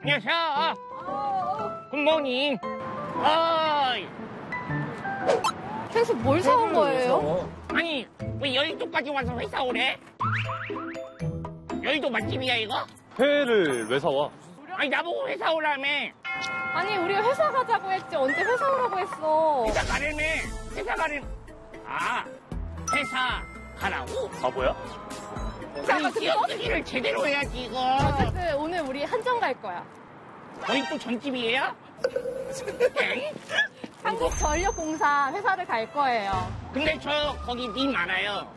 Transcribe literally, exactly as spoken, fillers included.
안녕하세요. 굿모닝. 어이. 그래서 뭘 사온 거예요? 아니, 왜 여의도까지 와서 회사 오래? 여의도 맛집이야, 이거? 회를 왜 사와? 아니, 나보고 회사 오라며. 아니, 우리가 회사 가자고 했지. 언제 회사 오라고 했어? 회사 가려며. 회사 가려. 아, 회사 가라고? 바보야? 아니, 끼어들기를 제대로 해야지, 이거. 어쨌든 오늘 우리 한정 갈 거야. 거의 또 전집이에요? 엥? 한국전력공사 회사를 갈 거예요. 근데 저 거기 님 알아요.